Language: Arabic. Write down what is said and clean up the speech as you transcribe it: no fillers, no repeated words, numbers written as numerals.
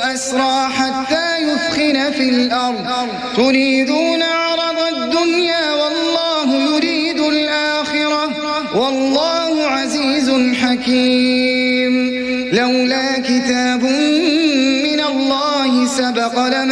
أسرى حتى يثخن في الأرض تريدون عرض الدنيا والله يريد الآخرة والله عزيز حكيم. لولا كتاب من الله سبق